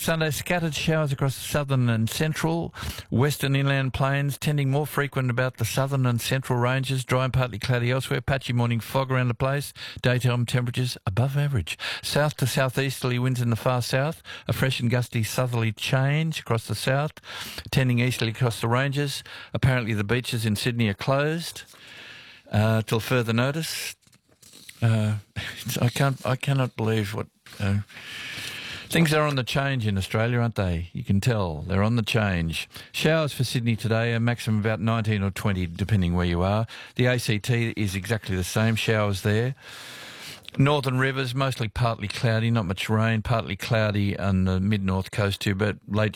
Sunday, scattered showers across the southern and central, western inland plains, tending more frequent about the southern and central ranges, dry and partly cloudy elsewhere, patchy morning fog around the place, daytime temperatures above average. South to southeasterly winds in the far south, a fresh and gusty southerly change across the south, tending easterly across the ranges. Apparently the beaches in Sydney are closed till further notice. I cannot believe what... things are on the change in Australia, aren't they? You can tell. They're on the change. Showers for Sydney today, a maximum about 19 or 20, depending where you are. The ACT is exactly the same. Showers there. Northern rivers, mostly partly cloudy, not much rain, partly cloudy on the mid-north coast too, but late